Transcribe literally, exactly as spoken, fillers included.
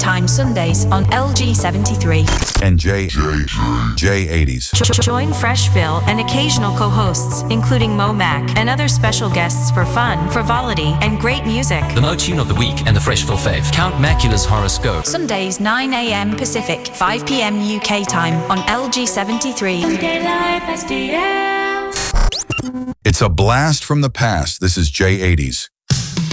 Time Sundays on L G seventy-three. And J, J eighties. Join Freshville and occasional co-hosts, including Mo Mac and other special guests for fun, frivolity, and great music. The Mo Tune of the Week and the Freshville Fave. Count Macula's Horoscope. Sundays nine a.m. Pacific, five p.m. U K time on L G seventy-three. It's a blast from the past. This is J eighties.